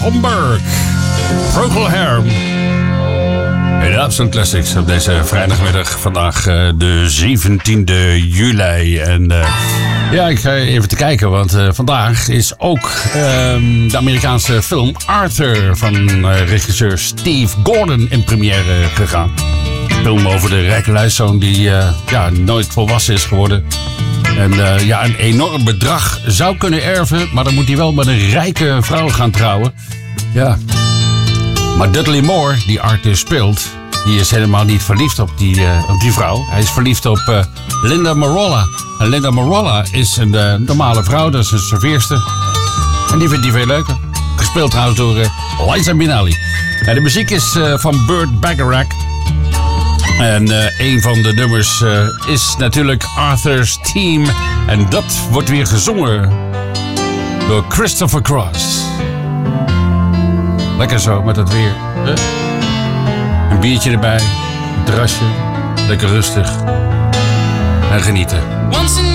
Homburg. Procol Harum. In de Absolute Classics op deze vrijdagmiddag. Vandaag de 17e juli. En ja, ik ga even te kijken. Want vandaag is ook de Amerikaanse film Arthur van regisseur Steve Gordon in première gegaan. Een film over de rijke luiszoon die nooit volwassen is geworden. En een enorm bedrag zou kunnen erven. Maar dan moet hij wel met een rijke vrouw gaan trouwen. Ja. Maar Dudley Moore, die Arthur speelt, die is helemaal niet verliefd op die vrouw. Hij is verliefd op Linda Marolla. En Linda Marolla is een normale vrouw, dat is een serveerster. En die vindt hij veel leuker. Gespeeld trouwens door Liza Minnelli. En de muziek is van Burt Bacharach. En een van de nummers is natuurlijk Arthur's Theme. En dat wordt weer gezongen door Christopher Cross. Lekker zo met het weer. Een biertje erbij, een terrasje, lekker rustig en genieten. Once in